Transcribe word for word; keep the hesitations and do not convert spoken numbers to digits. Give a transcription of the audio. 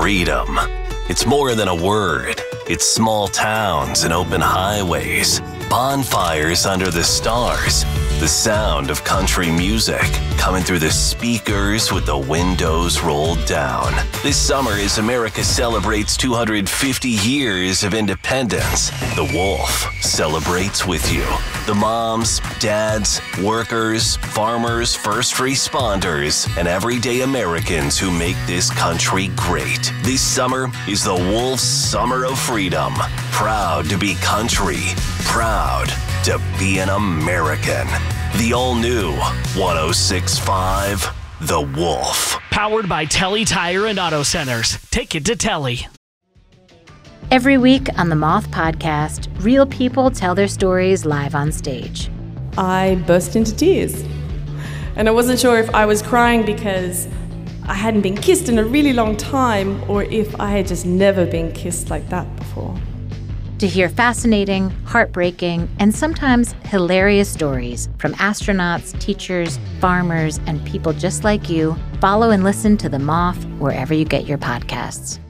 Freedom. It's more than a word. It's small towns and open highways, bonfires under the stars, the sound of country music coming through the speakers with the windows rolled down. This summer, as America celebrates two hundred fifty years of independence, the Wolf celebrates with you. The moms, dads, workers, farmers, first responders, and everyday Americans who make this country great. This summer is the Wolf's Summer of Freedom. Proud to be country. Proud to be an American. The all-new one oh six point five The Wolf. Powered by Telly Tire and Auto Centers. Take it to Telly. Every week on the Moth Podcast, real people tell their stories live on stage. I burst into tears. And I wasn't sure if I was crying because I hadn't been kissed in a really long time or if I had just never been kissed like that before. To hear fascinating, heartbreaking, and sometimes hilarious stories from astronauts, teachers, farmers, and people just like you, follow and listen to The Moth wherever you get your podcasts.